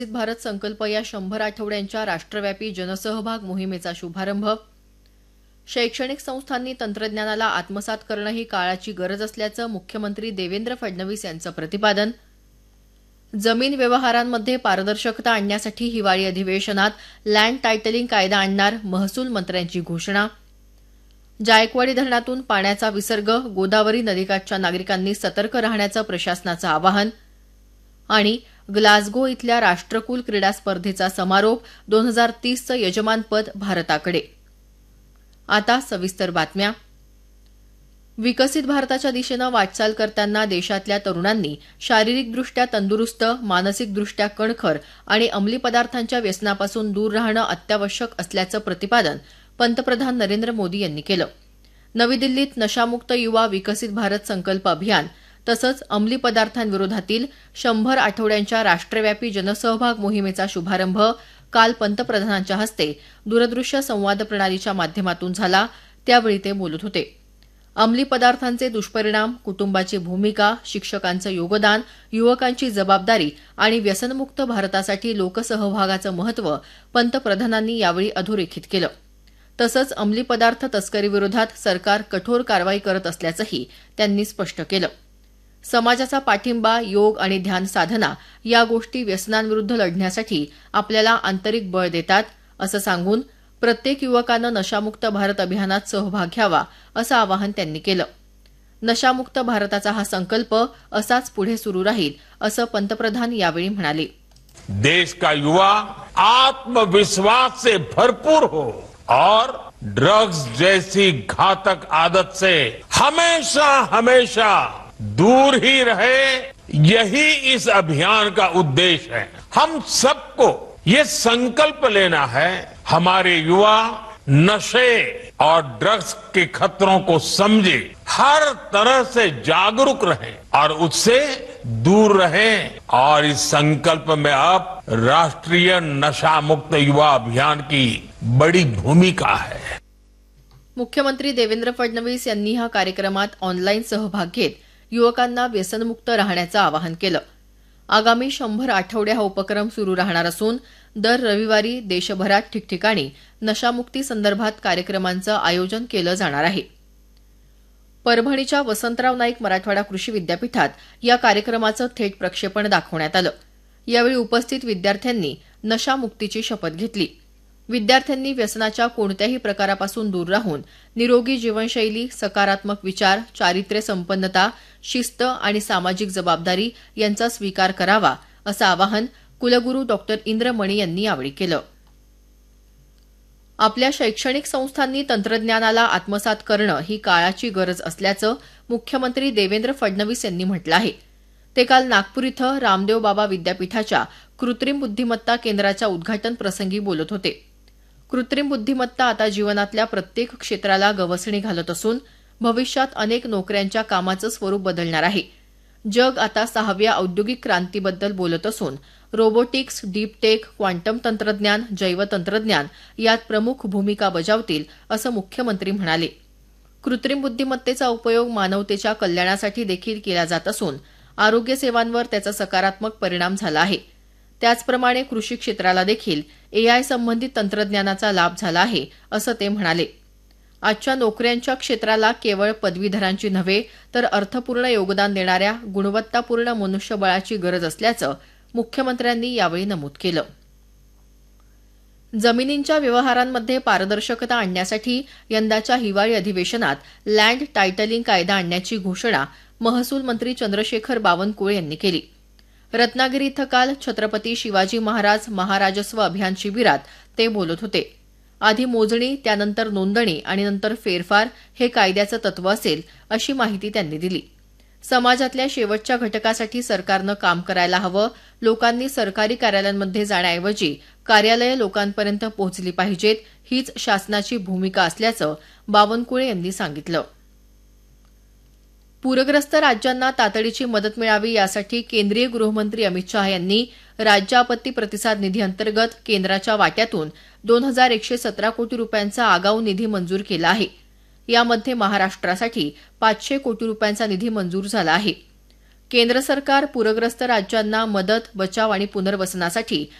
भारत संकल्प या 100 आठवड्यांच्या राष्ट्रव्यापी जनसहभाग मोहिमेचा शुभारंभ. शैक्षणिक संस्थांनी तंत्रज्ञानाला आत्मसात करणं ही काळाची गरज असल्याचं मुख्यमंत्री देवेंद्र फडणवीस यांचं प्रतिपादन. जमीन व्यवहारांमध्ये पारदर्शकता आणण्यासाठी हिवाळी अधिवेशनात लँड टायटलिंग कायदा आणणार, महसूल मंत्र्यांची घोषणा. जायकवाडी धरणातून पाण्याचा विसर्ग, गोदावरी नदीकाठच्या नागरिकांनी सतर्क राहण्याचं प्रशासनाचं आवाहन. आणि ग्लासगो इथल्या राष्ट्रकुल क्रीडा स्पर्धेचा समारोप, 2030चं यजमानपद भारताकडे. आता सविस्तर बातम्या. विकसित भारताच्या दिशेनं वाटचाल करताना देशातल्या तरुणांनी शारीरिकदृष्ट्या तंदुरुस्त, मानसिकदृष्ट्या कणखर आणि अंमली पदार्थांच्या व्यसनापासून दूर राहणं अत्यावश्यक असल्याचं प्रतिपादन पंतप्रधान नरेंद्र मोदी यांनी केलं. नवी दिल्लीत नशामुक्त युवा विकसित भारत संकल्प अभियान तसंच अंमली पदार्थांविरोधातील 100 आठवड्यांच्या राष्ट्रव्यापी जनसहभाग मोहिमेचा शुभारंभ काल पंतप्रधानांच्या हस्ते दूरदृश्य संवाद प्रणालीच्या माध्यमातून झाला, त्यावेळी ते बोलत होते. अंमली पदार्थांचे दुष्परिणाम, कुटुंबाची भूमिका, शिक्षकांचं योगदान, युवकांची जबाबदारी आणि व्यसनमुक्त भारतासाठी लोकसहभागाचं महत्त्व पंतप्रधानांनी यावेळी अधोरेखित केलं. तसंच अंमली पदार्थ तस्करीविरोधात सरकार कठोर कारवाई करत असल्याचंही त्यांनी स्पष्ट केलं. समाजाचा पाठिंबा, योग आणि ध्यान साधना या गोष्टी व्यसनांविरुद्ध लढण्यासाठी आपल्याला आंतरिक बळ देतात, असं सांगून प्रत्येक युवकानं नशामुक्त भारत अभियानात सहभाग घ्यावा, असं आवाहन त्यांनी केलं. नशामुक्त भारताचा हा संकल्प असाच पुढे सुरू राहील, असं पंतप्रधान यावेळी म्हणाले. देश का युवा आत्मविश्वास से भरपूर हो और ड्रग्स जैसी घातक आदत से हमेशा हमेशा दूर ही रहे, यही इस अभियान का उद्देश्य है. हम सबको ये संकल्प लेना है, हमारे युवा नशे और ड्रग्स के खतरों को समझे, हर तरह से जागरूक रहें और उससे दूर रहें. और इस संकल्प में अब राष्ट्रीय नशा मुक्त युवा अभियान की बड़ी भूमिका है. मुख्यमंत्री देवेंद्र फडणवीस यांनी या कार्यक्रमात ऑनलाईन सहभाग घेत युवकांना व्यसनमुक्त राहण्याचं आवाहन केलं. आगामी 100 आठवडे हा उपक्रम सुरू राहणार असून दर रविवारी देशभरात ठिकठिकाणी नशामुक्ती संदर्भात कार्यक्रमांचं आयोजन केलं जाणार आहे. परभणीच्या वसंतराव नाईक मराठवाडा कृषी विद्यापीठात या कार्यक्रमाचं थेट प्रक्षेपण दाखवण्यात आलं. यावेळी उपस्थित विद्यार्थ्यांनी नशामुक्तीची शपथ घेतली. विद्यार्थ्यांनी व्यसनाच्या कोणत्याही प्रकारापासून दूर राहून निरोगी जीवनशैली, सकारात्मक विचार, चारित्र्य संपन्नता, शिस्त आणि सामाजिक जबाबदारी यांचा स्वीकार करावा, असं आवाहन कुलगुरू डॉ. इंद्र मणी यांनी यावेळी केलं. आपल्या शैक्षणिक संस्थांनी तंत्रज्ञानाला आत्मसात करणं ही काळाची गरज असल्याचं मुख्यमंत्री देवेंद्र फडणवीस यांनी म्हटलं आहे. ते काल नागपूर इथं रामदेव बाबा विद्यापीठाच्या कृत्रिम बुद्धिमत्ता केंद्राच्या उद्घाटन प्रसंगी बोलत होते. कृत्रिम बुद्धिमत्ता आता जीवनातल्या प्रत्येक क्षेत्राला गवसणी घालत असून भविष्यात अनेक नोकऱ्यांच्या कामाचं स्वरूप बदलणार आहे. जग आता 6व्या औद्योगिक क्रांतीबद्दल बोलत असून रोबोटिक्स, डीप टेक, क्वांटम तंत्रज्ञान, जैवतंत्रज्ञान यात प्रमुख भूमिका बजावतील, असं मुख्यमंत्री म्हणाले. कृत्रिम बुद्धिमत्तेचा उपयोग मानवतेच्या कल्याणासाठी देखील केला जात असून आरोग्य सेवांवर त्याचा सकारात्मक परिणाम झाला आहे. त्याचप्रमाणे कृषी क्षेत्राला देखील एआय संबंधित तंत्रज्ञानाचा लाभ झाला आहे, असं ते म्हणाले. आजच्या नोकऱ्यांच्या क्षेत्राला केवळ पदवीधरांची नव्हे तर अर्थपूर्ण योगदान देणाऱ्या गुणवत्तापूर्ण मनुष्यबळाची गरज असल्याचं मुख्यमंत्र्यांनी यावेळी नमूद केलं. जमिनींच्या व्यवहारांमध्ये पारदर्शकता आणण्यासाठी यंदाच्या हिवाळी अधिवेशनात लँड टायटलिंग कायदा आणण्याची घोषणा महसूल मंत्री चंद्रशेखर बावनकुळे यांनी केली. रत्नागिरी इथं काल छत्रपती शिवाजी महाराज महाराजस्व अभियान शिबिरात ते बोलत होते. आधी मोजणी, त्यानंतर नोंदणी आणि नंतर फेरफार हे कायद्याचं तत्व असेल, अशी माहिती त्यांनी दिली. समाजातल्या शेवटच्या घटकासाठी सरकारनं काम करायला हवं. लोकांनी सरकारी कार्यालयांमध्ये जाण्याऐवजी कार्यालयं लोकांपर्यंत पोहोचली पाहिजेत, हीच शासनाची भूमिका असल्याचं बावनकुळे यांनी सांगितलं. पूरग्रस्त राज्यांना तातडीची मदत मिळावी यासाठी केंद्रीय गृहमंत्री अमित शहा यांनी राज्य आपत्ती प्रतिसाद निधी अंतर्गत केंद्राच्या वाट्यातून 2117 कोटी रुपयांचा आगाऊ निधी मंजूर केला आहे. यामध्ये महाराष्ट्रासाठी 500 कोटी रुपयांचा निधी मंजूर झाला आहे. केंद्र सरकार पूरग्रस्त राज्यांना मदत, बचाव आणि पुनर्वसनासाठी